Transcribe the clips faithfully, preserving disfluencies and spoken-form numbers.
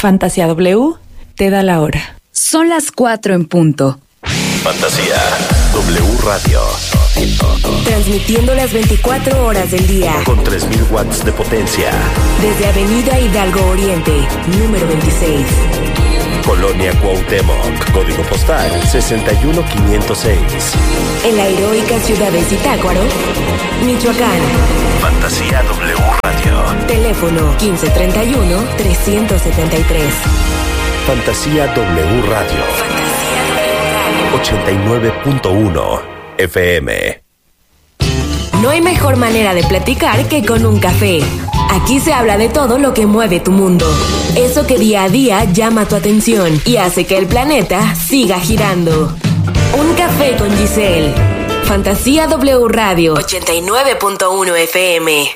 Fantasía W te da la hora. Son las cuatro en punto. Fantasía W Radio. Transmitiendo las veinticuatro horas del día. Con tres mil watts de potencia. Desde Avenida Hidalgo Oriente, número veintiséis. Colonia Cuauhtémoc, código postal sesenta y uno quinientos seis. En la heroica ciudad de Zitácuaro, Michoacán. Fantasía W Radio. Teléfono quince treinta y uno, trescientos setenta y tres. Fantasía W Radio. ochenta y nueve punto uno F M. No hay mejor manera de platicar que con un café. Aquí se habla de todo lo que mueve tu mundo. Eso que día a día llama tu atención y hace que el planeta siga girando. Un café con Giselle. Fantasía W Radio ochenta y nueve punto uno F M.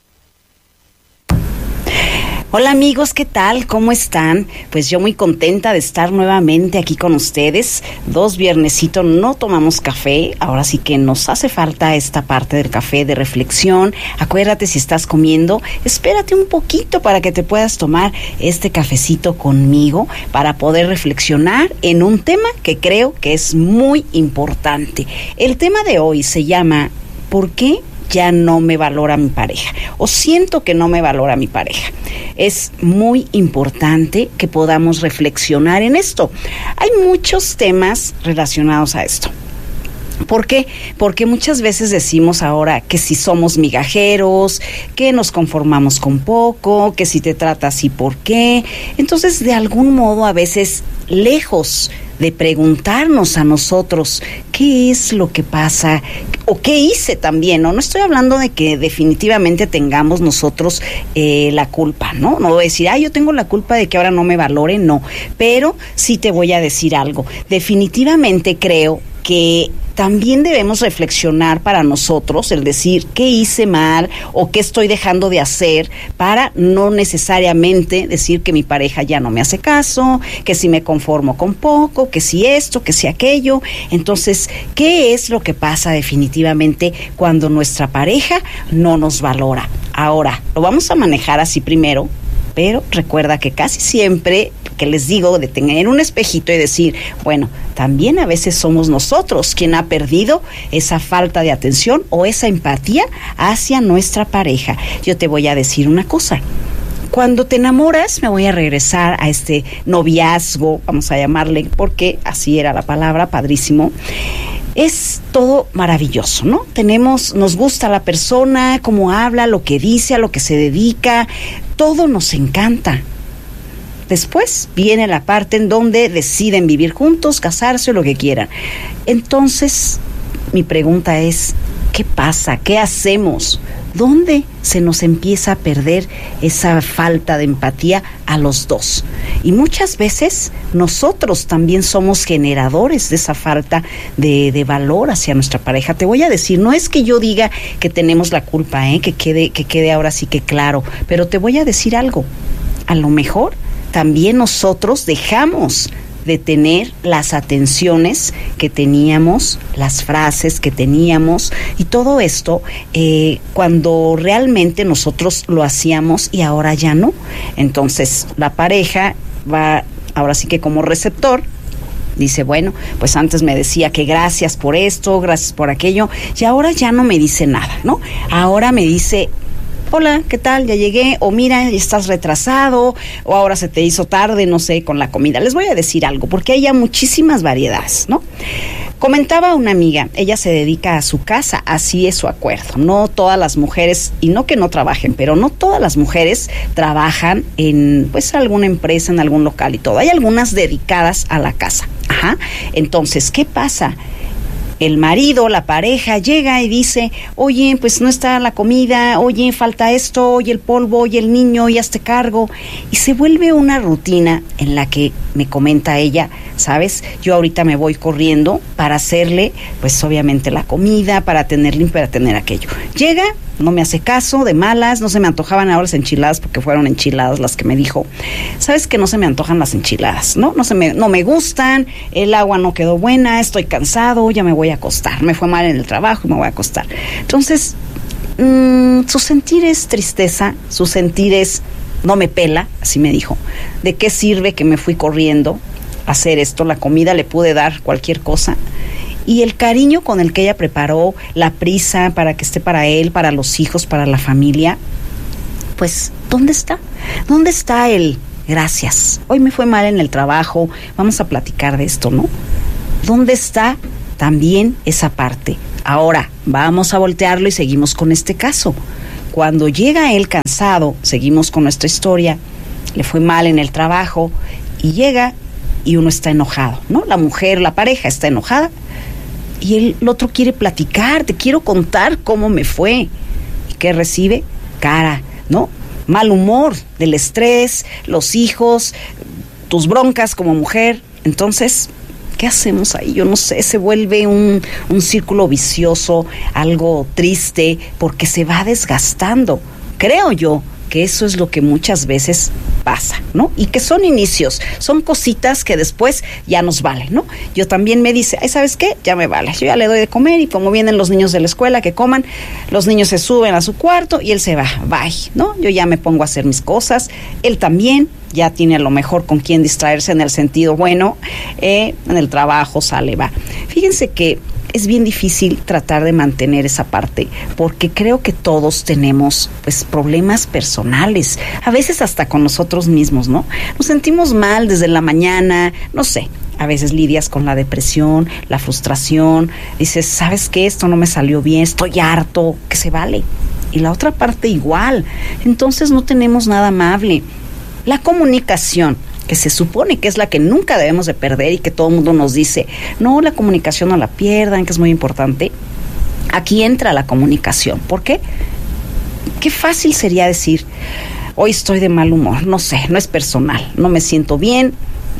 Hola amigos, ¿qué tal? ¿Cómo están? Pues yo muy contenta de estar nuevamente aquí con ustedes. Dos viernesitos no tomamos café, ahora sí que nos hace falta esta parte del café de reflexión. Acuérdate, si estás comiendo, espérate un poquito para que te puedas tomar este cafecito conmigo para poder reflexionar en un tema que creo que es muy importante. El tema de hoy se llama ¿por qué ya no me valora mi pareja? O siento que no me valora mi pareja. Es muy importante que podamos reflexionar en esto. Hay muchos temas relacionados a esto. ¿Por qué? Porque muchas veces decimos ahora que si somos migajeros, que nos conformamos con poco, que si te trata así, ¿por qué? Entonces, de algún modo, a veces, lejos de preguntarnos a nosotros qué es lo que pasa o qué hice también, ¿no? No estoy hablando de que definitivamente tengamos nosotros eh, la culpa, ¿no? No voy a decir, ah, yo tengo la culpa de que ahora no me valore, no. Pero sí te voy a decir algo. Definitivamente creo que también debemos reflexionar para nosotros, el decir qué hice mal o qué estoy dejando de hacer para no necesariamente decir que mi pareja ya no me hace caso, que si me conformo con poco, que si esto, que si aquello. Entonces, ¿qué es lo que pasa definitivamente cuando nuestra pareja no nos valora? Ahora, lo vamos a manejar así primero, pero recuerda que casi siempre, que les digo, de tener un espejito y decir, bueno, también a veces somos nosotros quien ha perdido esa falta de atención o esa empatía hacia nuestra pareja. Yo te voy a decir una cosa. Cuando te enamoras, me voy a regresar a este noviazgo, vamos a llamarle, porque así era la palabra, padrísimo. Es todo maravilloso, ¿no? Tenemos, nos gusta la persona, cómo habla, lo que dice, a lo que se dedica, todo nos encanta. Después viene la parte en donde deciden vivir juntos, casarse o lo que quieran. Entonces, mi pregunta es, ¿qué pasa? ¿Qué hacemos? ¿Dónde se nos empieza a perder esa falta de empatía a los dos? Y muchas veces nosotros también somos generadores de esa falta de, de valor hacia nuestra pareja. Te voy a decir, no es que yo diga que tenemos la culpa, ¿eh? que quede, que quede ahora sí que claro, pero te voy a decir algo. A lo mejor también nosotros dejamos de tener las atenciones que teníamos, las frases que teníamos y todo esto eh, cuando realmente nosotros lo hacíamos y ahora ya no. Entonces la pareja va ahora sí que como receptor, dice, bueno, pues antes me decía que gracias por esto, gracias por aquello, y ahora ya no me dice nada, ¿no? Ahora me dice, hola, ¿qué tal? Ya llegué, o mira, estás retrasado, o ahora se te hizo tarde, no sé, con la comida. Les voy a decir algo, porque hay ya muchísimas variedades, ¿no? Comentaba una amiga, ella se dedica a su casa, así es su acuerdo. No todas las mujeres, y no que no trabajen, pero no todas las mujeres trabajan en, pues, alguna empresa, en algún local y todo. Hay algunas dedicadas a la casa. Ajá. Entonces, ¿qué pasa? El marido, la pareja, llega y dice, oye, pues no está la comida, oye, falta esto, oye, el polvo, oye, el niño, y hazte cargo. Y se vuelve una rutina en la que me comenta ella, ¿sabes? Yo ahorita me voy corriendo para hacerle, pues obviamente la comida, para tener limpio, para tener aquello. Llega, no me hace caso, de malas, no se me antojaban ahora las enchiladas porque fueron enchiladas las que me dijo. ¿Sabes que no se me antojan las enchiladas? No, no se me, no me gustan, el agua no quedó buena, estoy cansado, ya me voy a acostar, me fue mal en el trabajo y me voy a acostar. Entonces, mmm, su sentir es tristeza, su sentir es no me pela, así me dijo. ¿De qué sirve que me fui corriendo a hacer esto? La comida le pude dar cualquier cosa. Y el cariño con el que ella preparó, la prisa para que esté para él, para los hijos, para la familia, pues, ¿dónde está? ¿Dónde está el gracias? Hoy me fue mal en el trabajo, vamos a platicar de esto, ¿no? ¿Dónde está también esa parte? Ahora, vamos a voltearlo y seguimos con este caso. Cuando llega él cansado, seguimos con nuestra historia, le fue mal en el trabajo y llega y uno está enojado, ¿no? La mujer, la pareja está enojada y el, el otro quiere platicar, te quiero contar cómo me fue. ¿Y qué recibe? Cara, ¿no? Mal humor, del estrés, los hijos, tus broncas como mujer. Entonces, ¿qué hacemos ahí? Yo no sé, se vuelve un, un círculo vicioso, algo triste, porque se va desgastando. Creo yo que eso es lo que muchas veces pasa, ¿no? Y que son inicios, son cositas que después ya nos valen, ¿no? Yo también me dice, ay, ¿sabes qué? Ya me vale, yo ya le doy de comer y como vienen los niños de la escuela que coman, los niños se suben a su cuarto y él se va, bye, ¿no? Yo ya me pongo a hacer mis cosas, él también ya tiene a lo mejor con quién distraerse en el sentido bueno, eh, en el trabajo sale, va. Fíjense que es bien difícil tratar de mantener esa parte, porque creo que todos tenemos pues problemas personales, a veces hasta con nosotros mismos, ¿no? Nos sentimos mal desde la mañana, no sé, a veces lidias con la depresión, la frustración, dices, ¿sabes qué? Esto no me salió bien, estoy harto, que se vale. Y la otra parte igual, entonces no tenemos nada amable. La comunicación, que se supone que es la que nunca debemos de perder y que todo el mundo nos dice, no, la comunicación no la pierdan, que es muy importante. Aquí entra la comunicación. ¿Por qué? Qué fácil sería decir, hoy estoy de mal humor, no sé, no es personal, no me siento bien,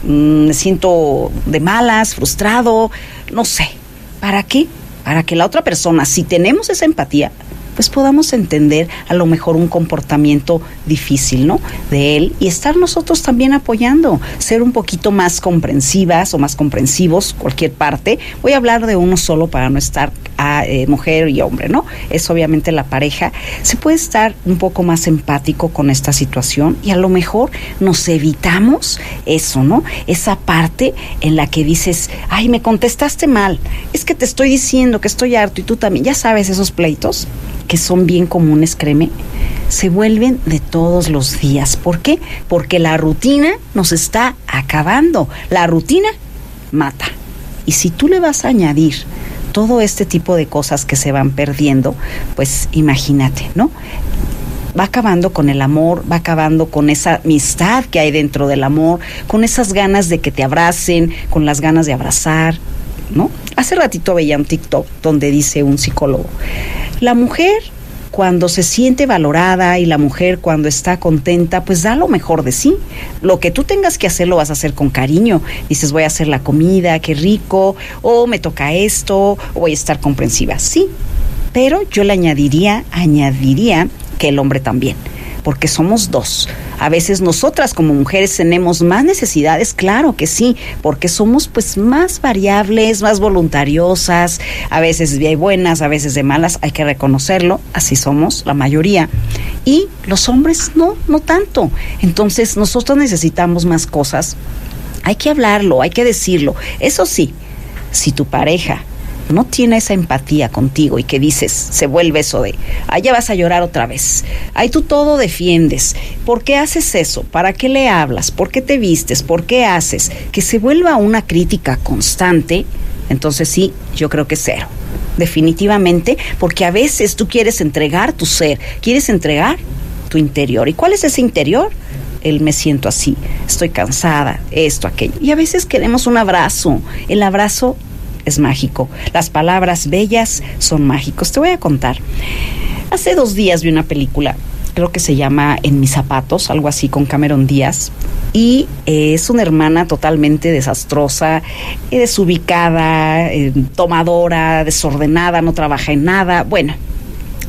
me siento de malas, frustrado, no sé. ¿Para qué? Para que la otra persona, si tenemos esa empatía, pues podamos entender a lo mejor un comportamiento difícil, ¿no? De él y estar nosotros también apoyando, ser un poquito más comprensivas o más comprensivos, cualquier parte. Voy a hablar de uno solo para no estar a eh, mujer y hombre, ¿no? Es obviamente la pareja. Se puede estar un poco más empático con esta situación y a lo mejor nos evitamos eso, ¿no? Esa parte en la que dices, ay, me contestaste mal, es que te estoy diciendo que estoy harto y tú también, ya sabes, esos pleitos que son bien comunes, créeme, se vuelven de todos los días. ¿Por qué? Porque la rutina nos está acabando. La rutina mata. Y si tú le vas a añadir todo este tipo de cosas que se van perdiendo, pues imagínate, ¿no? Va acabando con el amor, va acabando con esa amistad que hay dentro del amor, con esas ganas de que te abracen, con las ganas de abrazar, ¿no? Hace ratito veía un TikTok donde dice un psicólogo, la mujer cuando se siente valorada y la mujer cuando está contenta, pues da lo mejor de sí. Lo que tú tengas que hacer lo vas a hacer con cariño. Dices, voy a hacer la comida, qué rico, o me toca esto, o voy a estar comprensiva. Sí, pero yo le añadiría, añadiría que el hombre también. Porque somos dos. A veces nosotras como mujeres tenemos más necesidades, claro que sí, porque somos pues más variables, más voluntariosas, a veces de buenas, a veces de malas, hay que reconocerlo, así somos la mayoría. Y los hombres no, no tanto. Entonces nosotros necesitamos más cosas. Hay que hablarlo, hay que decirlo. Eso sí, si tu pareja no tiene esa empatía contigo y que dices, se vuelve eso de, ay, ya vas a llorar otra vez, ay, tú todo defiendes, ¿por qué haces eso? ¿Para qué le hablas? ¿Por qué te vistes? ¿Por qué haces? Que se vuelva una crítica constante, entonces sí, yo creo que cero, definitivamente, porque a veces tú quieres entregar tu ser, quieres entregar tu interior. ¿Y cuál es ese interior? El me siento así, estoy cansada, esto, aquello. Y a veces queremos un abrazo, el abrazo es mágico. Las palabras bellas son mágicos. Te voy a contar. Hace dos días vi una película, creo que se llama En mis zapatos, algo así, con Cameron Díaz. Y eh, es una hermana totalmente desastrosa, eh, desubicada, eh, tomadora, desordenada, no trabaja en nada. Bueno,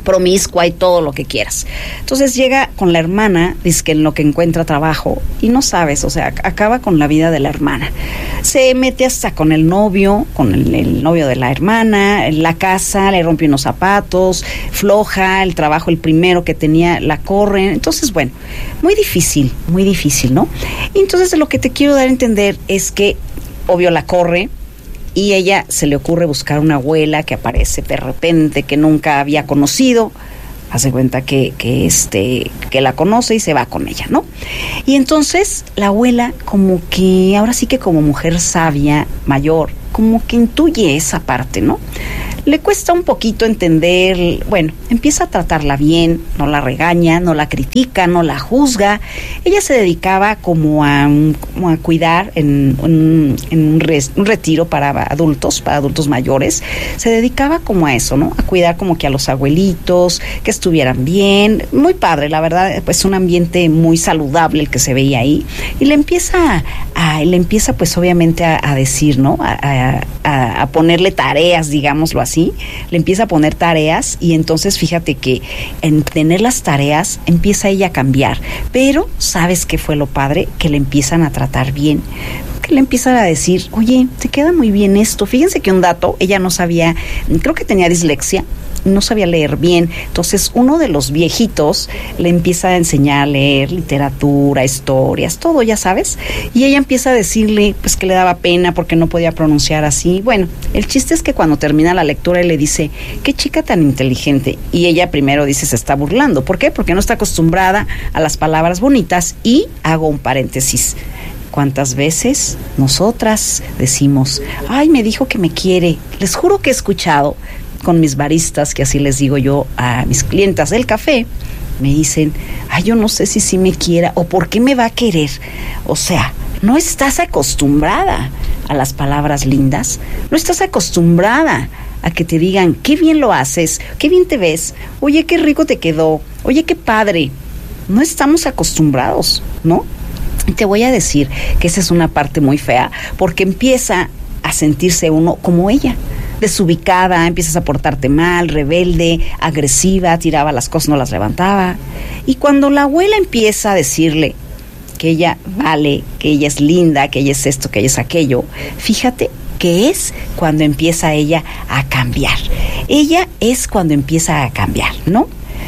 promiscua y todo lo que quieras. Entonces llega con la hermana, dice que en lo que encuentra trabajo, y no sabes, o sea, acaba con la vida de la hermana. Se mete hasta con el novio, con el, el novio de la hermana, en la casa, le rompe unos zapatos, floja, el trabajo, el primero que tenía, la corren. Entonces, bueno, muy difícil, muy difícil, ¿no? Y entonces lo que te quiero dar a entender es que, obvio, la corre, y ella se le ocurre buscar una abuela que aparece de repente, que nunca había conocido. Hace cuenta que, que, este, que la conoce y se va con ella, ¿no? Y entonces la abuela, como que, ahora sí que como mujer sabia, mayor, como que intuye esa parte, ¿no? Le cuesta un poquito entender, bueno, empieza a tratarla bien, no la regaña, no la critica, no la juzga. Ella se dedicaba como a, como a cuidar en, en, en un, res, un retiro para adultos, para adultos mayores. Se dedicaba como a eso, ¿no? A cuidar como que a los abuelitos, que estuvieran bien. Muy padre, la verdad, pues un ambiente muy saludable el que se veía ahí. Y le empieza a, le empieza pues obviamente a, a decir, ¿no? A, a, a ponerle tareas, digámoslo así. Le empieza a poner tareas y entonces fíjate que en tener las tareas empieza ella a cambiar, pero ¿sabes qué fue lo padre? Que le empiezan a tratar bien, que le empiezan a decir, oye, te queda muy bien esto. Fíjense que un dato, ella no sabía, creo que tenía dislexia, no sabía leer bien, entonces uno de los viejitos le empieza a enseñar a leer literatura, historias, todo, ya sabes, y ella empieza a decirle pues que le daba pena porque no podía pronunciar así. Bueno, el chiste es que cuando termina la lectura él le dice, qué chica tan inteligente, y ella primero dice se está burlando. ¿Por qué? Porque no está acostumbrada a las palabras bonitas. Y hago un paréntesis, ¿cuántas veces nosotras decimos, ay, me dijo que me quiere? Les juro que he escuchado con mis baristas, que así les digo yo a mis clientas del café, me dicen, ay, yo no sé si sí me quiera o por qué me va a querer. O sea, no estás acostumbrada a las palabras lindas, no estás acostumbrada a que te digan, qué bien lo haces, qué bien te ves, oye, qué rico te quedó, oye, qué padre. No estamos acostumbrados, ¿no? Y te voy a decir que esa es una parte muy fea, porque empieza a sentirse uno como ella, desubicada, empiezas a portarte mal, rebelde, agresiva, tiraba las cosas, no las levantaba. Y cuando la abuela empieza a decirle que ella vale, que ella es linda, que ella es esto, que ella es aquello, fíjate que es cuando empieza ella a cambiar. Ella es cuando empieza a cambiar, ¿no?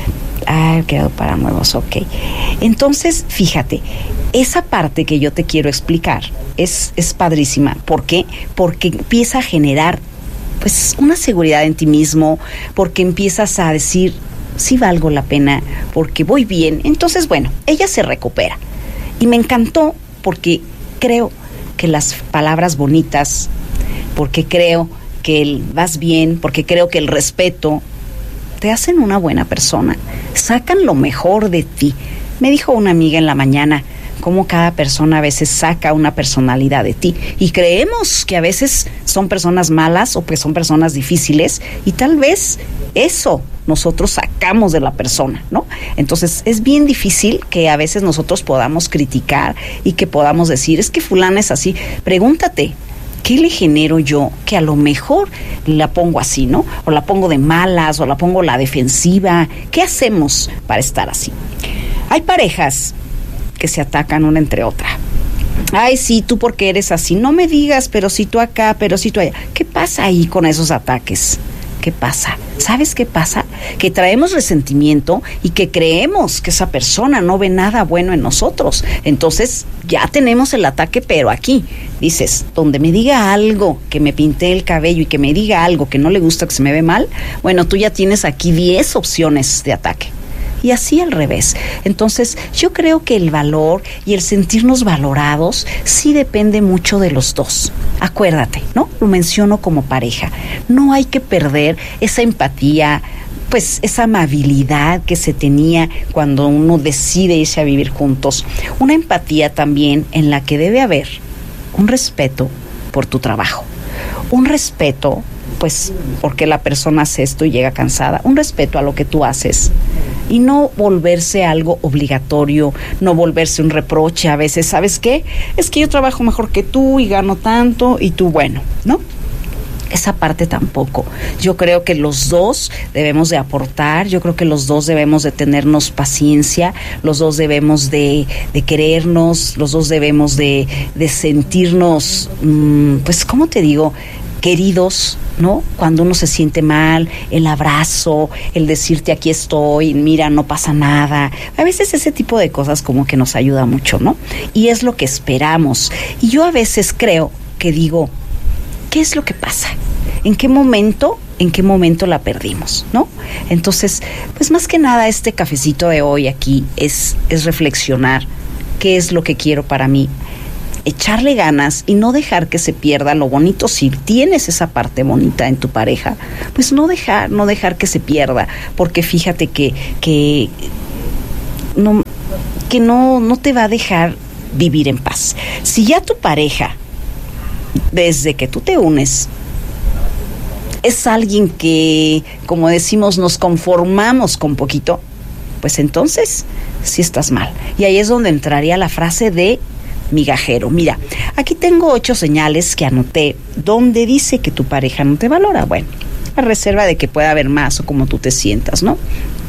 Ah, he quedado para nuevos, ok. Entonces, fíjate, esa parte que yo te quiero explicar es, es padrísima. ¿Por qué? Porque empieza a generar pues una seguridad en ti mismo, porque empiezas a decir, sí valgo la pena, porque voy bien. Entonces, bueno, ella se recupera. Y me encantó porque creo que las palabras bonitas, porque creo que el vas bien, porque creo que el respeto te hacen una buena persona, sacan lo mejor de ti. Me dijo una amiga en la mañana, cómo cada persona a veces saca una personalidad de ti y creemos que a veces son personas malas o que son personas difíciles y tal vez eso nosotros sacamos de la persona, ¿no? Entonces es bien difícil que a veces nosotros podamos criticar y que podamos decir, es que fulana es así. Pregúntate, ¿qué le genero yo que a lo mejor la pongo así, ¿no? O la pongo de malas o la pongo la defensiva. ¿Qué hacemos para estar así? Hay parejas que se atacan una entre otra. Ay, sí, tú porque eres así, no me digas, pero si tú acá, pero si tú allá. ¿Qué pasa ahí con esos ataques? ¿Qué pasa? ¿Sabes qué pasa? Que traemos resentimiento y que creemos que esa persona no ve nada bueno en nosotros. Entonces ya tenemos el ataque, pero aquí dices, donde me diga algo, que me pinte el cabello y que me diga algo que no le gusta, que se me ve mal, bueno, tú ya tienes aquí diez opciones de ataque. Y así al revés. Entonces, yo creo que el valor y el sentirnos valorados sí depende mucho de los dos. Acuérdate, ¿no? Lo menciono como pareja. No hay que perder esa empatía, pues esa amabilidad que se tenía cuando uno decide irse a vivir juntos. Una empatía también en la que debe haber un respeto por tu trabajo. Un respeto, pues, porque la persona hace esto y llega cansada. Un respeto a lo que tú haces. Y no volverse algo obligatorio, no volverse un reproche a veces. ¿Sabes qué? Es que yo trabajo mejor que tú y gano tanto y tú, bueno, ¿no? esa parte tampoco. Yo creo que los dos debemos de aportar, yo creo que los dos debemos de tenernos paciencia, los dos debemos de, de querernos, los dos debemos de, de sentirnos, mmm, pues, ¿cómo te digo?, queridos, ¿no? Cuando uno se siente mal, el abrazo, el decirte aquí estoy, mira, no pasa nada. A veces ese tipo de cosas como que nos ayuda mucho, ¿no? Y es lo que esperamos. Y yo a veces creo que digo, ¿qué es lo que pasa? ¿En qué momento, en qué momento la perdimos, ¿no? Entonces, pues más que nada este cafecito de hoy aquí es, es reflexionar qué es lo que quiero para mí, echarle ganas y no dejar que se pierda lo bonito. Si tienes esa parte bonita en tu pareja, pues no dejar, no dejar que se pierda, porque fíjate que, que no, que no, no te va a dejar vivir en paz. Si ya tu pareja, desde que tú te unes, es alguien que, como decimos, nos conformamos con poquito, pues entonces sí estás mal. Y ahí es donde entraría la frase de migajero. Mira, aquí tengo ocho señales que anoté donde dice que tu pareja no te valora. Bueno, a reserva de que pueda haber más o como tú te sientas, ¿no?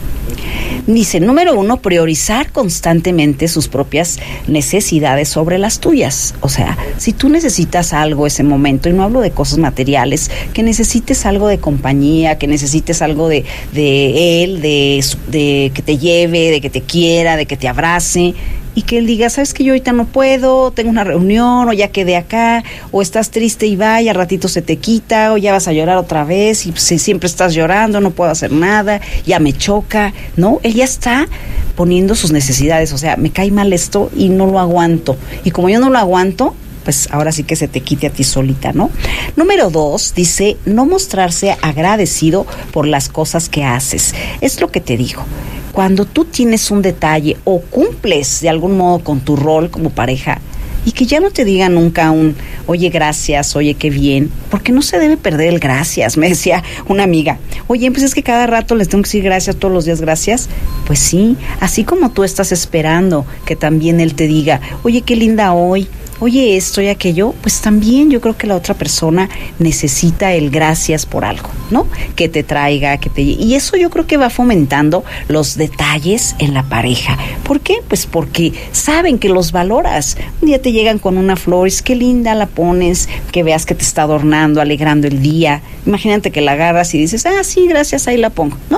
Dice, número uno, priorizar constantemente sus propias necesidades sobre las tuyas. O sea, si tú necesitas algo ese momento, y no hablo de cosas materiales, que necesites algo de compañía, que necesites algo de, de él, de, de que te lleve, de que te quiera, de que te abrace, y que él diga, sabes que yo ahorita no puedo, tengo una reunión, o ya quedé acá, o estás triste y vaya, ratito se te quita, o ya vas a llorar otra vez, y si siempre estás llorando, no puedo hacer nada, ya me choca, ¿no? Él ya está poniendo sus necesidades, o sea, me cae mal esto y no lo aguanto, y como yo no lo aguanto, pues ahora sí que se te quite a ti solita, ¿no? Número dos, dice, no mostrarse agradecido por las cosas que haces. Es lo que te digo. Cuando tú tienes un detalle o cumples de algún modo con tu rol como pareja, y que ya no te diga nunca un, oye, gracias, oye, qué bien, porque no se debe perder el gracias. Me decía una amiga, oye, pues es que cada rato les tengo que decir gracias, todos los días gracias. Pues sí, así como tú estás esperando que también él te diga, oye, qué linda hoy, oye, esto y aquello, pues también yo creo que la otra persona necesita el gracias por algo, ¿no? Que te traiga, que te... Y eso yo creo que va fomentando los detalles en la pareja. ¿Por qué? Pues porque saben que los valoras. Un día te llegan con una flor, es qué linda la pones, que veas que te está adornando, alegrando el día. Imagínate que la agarras y dices, ah, sí, gracias, ahí la pongo. No,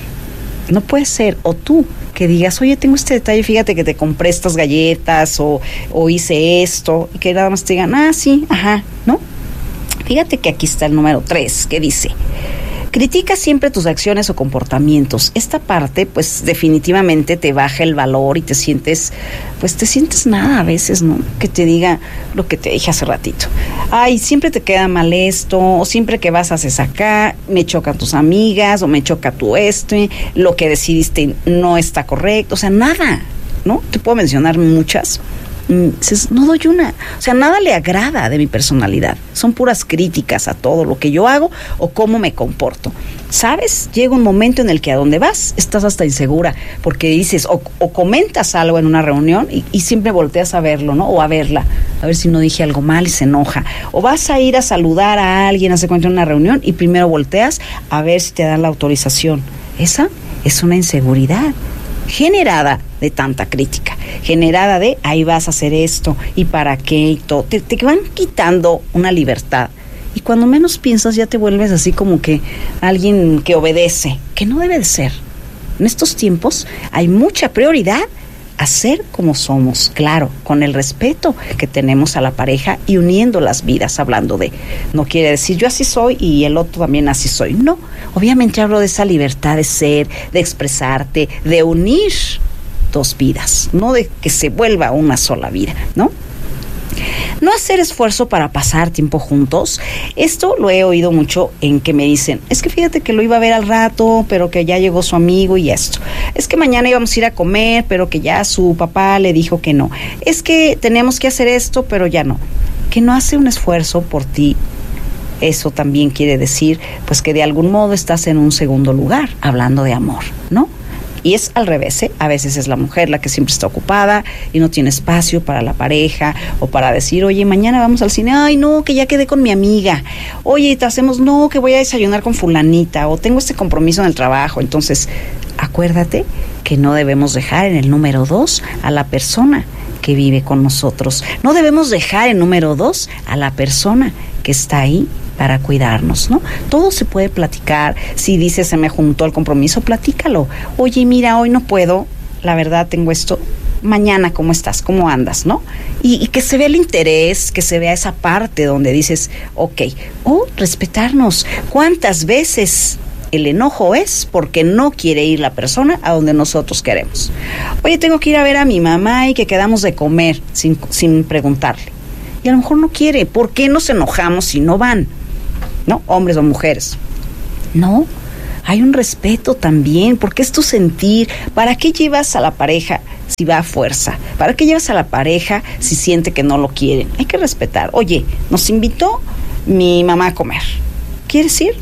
no puede ser. O tú, que digas, oye, tengo este detalle, fíjate que te compré estas galletas o, o hice esto, y que nada más te digan, ah, sí, ajá, ¿no? Fíjate que aquí está el número tres, que dice, critica siempre tus acciones o comportamientos. Esta parte, pues, definitivamente te baja el valor y te sientes, pues, te sientes nada a veces, ¿no? Que te diga lo que te dije hace ratito. Ay, siempre te queda mal esto, o siempre que vas haces acá, me chocan tus amigas, o me choca tu este, lo que decidiste no está correcto, o sea, nada, ¿no? Te puedo mencionar muchas. Dices, no doy una, o sea, nada le agrada de mi personalidad, son puras críticas a todo lo que yo hago o cómo me comporto, ¿sabes? Llega un momento en el que a donde vas estás hasta insegura, porque dices, o, o comentas algo en una reunión y, y siempre volteas a verlo, ¿no? O a verla, a ver si no dije algo mal y se enoja, o vas a ir a saludar a alguien, hace cuenta en una reunión y primero volteas a ver si te dan la autorización. Esa es una inseguridad generada de tanta crítica, generada de ahí vas a hacer esto y para qué y todo, te, te van quitando una libertad y cuando menos piensas ya te vuelves así como que alguien que obedece, que no debe de ser. En estos tiempos hay mucha prioridad a ser como somos, claro, con el respeto que tenemos a la pareja y uniendo las vidas, hablando de, no quiere decir yo así soy y el otro también así soy, no, obviamente hablo de esa libertad de ser, de expresarte, de unir dos vidas, no de que se vuelva una sola vida, ¿no? No hacer esfuerzo para pasar tiempo juntos. Esto lo he oído mucho en que me dicen, es que fíjate que lo iba a ver al rato, pero que ya llegó su amigo y esto. Es que mañana íbamos a ir a comer, pero que ya su papá le dijo que no. Es que tenemos que hacer esto, pero ya no. Que no hace un esfuerzo por ti. Eso también quiere decir, pues que de algún modo estás en un segundo lugar, hablando de amor, ¿no? Y es al revés, ¿eh? A veces es la mujer la que siempre está ocupada y no tiene espacio para la pareja o para decir, oye, mañana vamos al cine, ay, no, que ya quedé con mi amiga, oye, te hacemos, no, que voy a desayunar con fulanita o tengo este compromiso en el trabajo. Entonces, acuérdate que no debemos dejar en el número dos a la persona que vive con nosotros. No debemos dejar en número dos a la persona que está ahí para cuidarnos, ¿no? Todo se puede platicar. Si dices, se me juntó el compromiso, platícalo. Oye, mira, hoy no puedo, la verdad tengo esto. Mañana, ¿cómo estás? ¿Cómo andas? ¿No? Y, y que se vea el interés, que se vea esa parte donde dices, ok, o respetarnos. ¿Cuántas veces el enojo es porque no quiere ir la persona a donde nosotros queremos? Oye, tengo que ir a ver a mi mamá y que quedamos de comer sin, sin preguntarle. Y a lo mejor no quiere. ¿Por qué nos enojamos si no van? ¿No? Hombres o mujeres. No, hay un respeto también, porque es tu sentir. ¿Para qué llevas a la pareja si va a fuerza? ¿Para qué llevas a la pareja si siente que no lo quieren? Hay que respetar. Oye, nos invitó mi mamá a comer. ¿Quieres ir?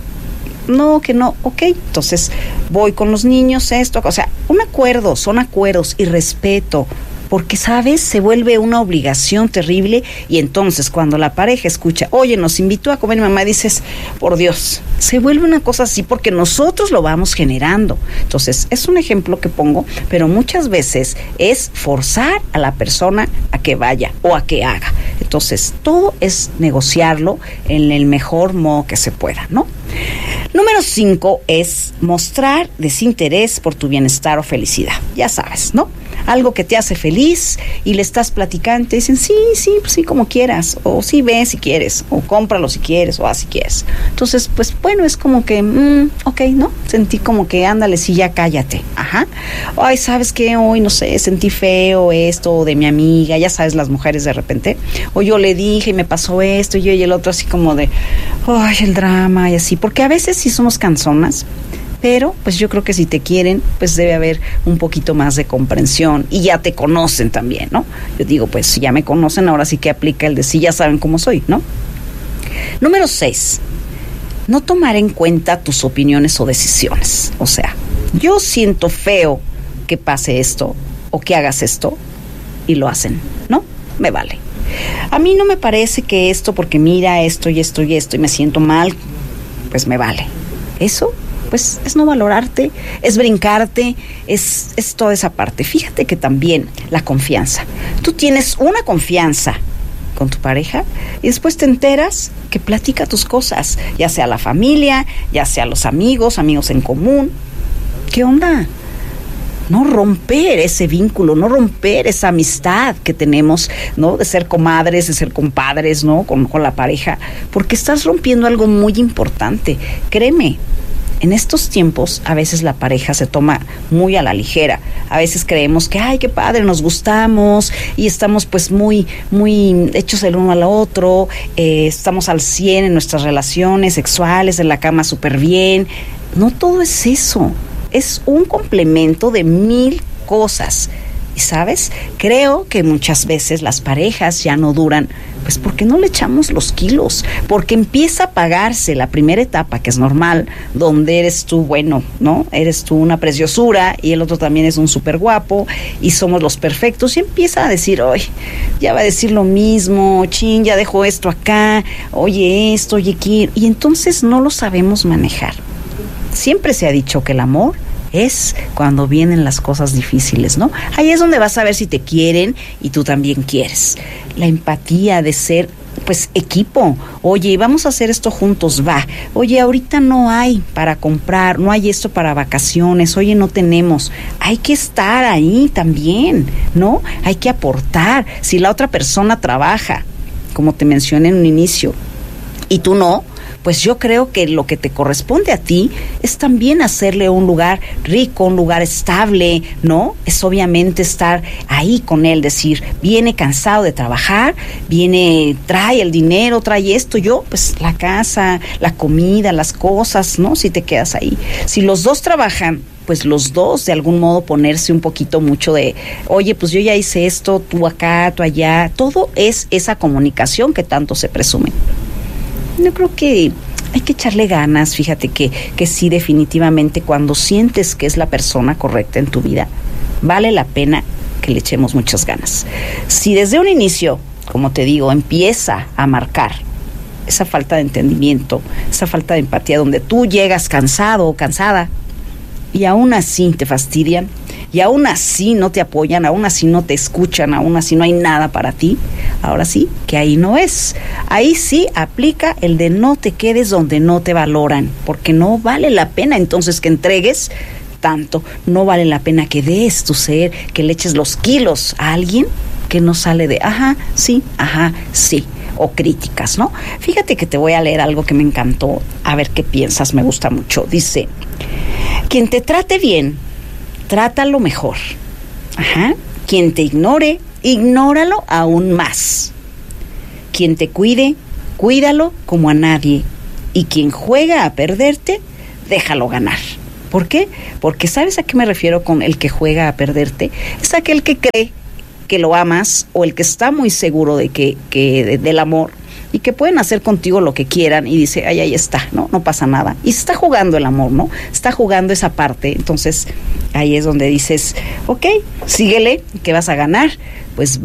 No, que no, ok, entonces voy con los niños, esto, o sea, un acuerdo, son acuerdos y respeto, porque, ¿sabes? Se vuelve una obligación terrible y entonces cuando la pareja escucha, oye, nos invitó a comer mi mamá, dices, por Dios, se vuelve una cosa así porque nosotros lo vamos generando. Entonces, es un ejemplo que pongo, pero muchas veces es forzar a la persona a que vaya o a que haga. Entonces, todo es negociarlo en el mejor modo que se pueda, ¿no? Número cinco es mostrar desinterés por tu bienestar o felicidad. Ya sabes, ¿no? Algo que te hace feliz y le estás platicando, te dicen, sí, sí, pues sí, como quieras, o sí, ve si quieres, o cómpralo si quieres, o haz si quieres. Entonces, pues bueno, es como que, mmm, ok, ¿no? Sentí como que, ándale, sí, ya cállate. Ajá. Ay, ¿sabes qué? Hoy, no sé, sentí feo esto de mi amiga, ya sabes, las mujeres de repente, o yo le dije y me pasó esto, y yo y el otro así como de, ay, el drama y así, porque a veces sí somos canzonas, pero pues yo creo que si te quieren, pues debe haber un poquito más de comprensión y ya te conocen también, ¿no? Yo digo, pues si ya me conocen, ahora sí que aplica el de sí, ya saben cómo soy, ¿no? Número seis, no tomar en cuenta tus opiniones o decisiones. O sea, yo siento feo que pase esto o que hagas esto y lo hacen, ¿no? Me vale. A mí no me parece que esto, porque mira esto y esto y esto y me siento mal, pues me vale. Eso pues es no valorarte, es brincarte, es, es toda esa parte. Fíjate que también la confianza. Tú tienes una confianza con tu pareja y después te enteras que platica tus cosas, ya sea la familia, ya sea los amigos, amigos en común. ¿Qué onda? No romper ese vínculo, no romper esa amistad que tenemos, ¿no? De ser comadres, de ser compadres, ¿no? Con, con la pareja, porque estás rompiendo algo muy importante. Créeme. En estos tiempos, a veces la pareja se toma muy a la ligera. A veces creemos que, ay, qué padre, nos gustamos y estamos pues muy, muy hechos el uno al otro, eh, estamos al cien en nuestras relaciones sexuales, en la cama súper bien. No todo es eso. Es un complemento de mil cosas. Y, ¿sabes? Creo que muchas veces las parejas ya no duran, pues porque no le echamos los kilos, porque empieza a pagarse la primera etapa, que es normal, donde eres tú, bueno, ¿no? Eres tú una preciosura y el otro también es un súper guapo y somos los perfectos, y empieza a decir, oye, ya va a decir lo mismo, chin, ya dejo esto acá, oye esto, oye quiero, y entonces no lo sabemos manejar. Siempre se ha dicho que el amor es cuando vienen las cosas difíciles, ¿no? Ahí es donde vas a ver si te quieren y tú también quieres. La empatía de ser, pues, equipo. Oye, vamos a hacer esto juntos, va. Oye, ahorita no hay para comprar, no hay esto para vacaciones, oye, no tenemos. Hay que estar ahí también, ¿no? Hay que aportar. Si la otra persona trabaja, como te mencioné en un inicio, y tú no, pues yo creo que lo que te corresponde a ti es también hacerle un lugar rico, un lugar estable, ¿no? Es obviamente estar ahí con él, decir, viene cansado de trabajar, viene, trae el dinero, trae esto, yo, pues la casa, la comida, las cosas, ¿no? Si te quedas ahí. Si los dos trabajan, pues los dos de algún modo ponerse un poquito mucho de, oye, pues yo ya hice esto, tú acá, tú allá, todo es esa comunicación que tanto se presume. Yo creo que hay que echarle ganas. Fíjate que, que sí, definitivamente, cuando sientes que es la persona correcta en tu vida, vale la pena que le echemos muchas ganas. Si desde un inicio, como te digo, empieza a marcar esa falta de entendimiento, esa falta de empatía, donde tú llegas cansado o cansada y aún así te fastidian, y aún así no te apoyan, aún así no te escuchan, aún así no hay nada para ti, ahora sí que ahí no es. Ahí sí aplica el de no te quedes donde no te valoran, porque no vale la pena entonces que entregues tanto, no vale la pena que des tu ser, que le eches los kilos a alguien que no sale de ajá, sí, ajá, sí, o críticas, ¿no? Fíjate que te voy a leer algo que me encantó, a ver qué piensas, me gusta mucho. Dice, quien te trate bien, trátalo mejor. Ajá. Quien te ignore, ignóralo aún más. Quien te cuide, cuídalo como a nadie. Y quien juega a perderte, déjalo ganar. ¿Por qué? Porque ¿sabes a qué me refiero con el que juega a perderte? Es aquel que cree que lo amas, o el que está muy seguro de que, que de, del amor, y que pueden hacer contigo lo que quieran, y dice, ay, ahí está, no, no pasa nada. Y se está jugando el amor, ¿no? Está jugando esa parte. Entonces, ahí es donde dices, ok, síguele, ¿qué vas a ganar? Pues